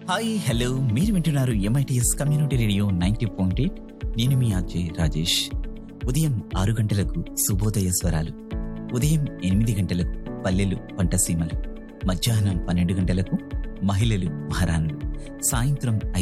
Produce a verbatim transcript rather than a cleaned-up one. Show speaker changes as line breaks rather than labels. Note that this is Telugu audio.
హాయ్ హలో మీరు వింటున్నారు MITS community radio ninety point eight. నేను మీ అజయ్ రాజేష్. ఉదయం ఆరు గంటలకు శుభోదయ స్వరాలు, ఉదయం ఎనిమిది గంటలకు పల్లెలు పంటసీమలు, మధ్యాహ్నం పన్నెండు గంటలకు మహిళలు మహారాణులు, సాయంత్రం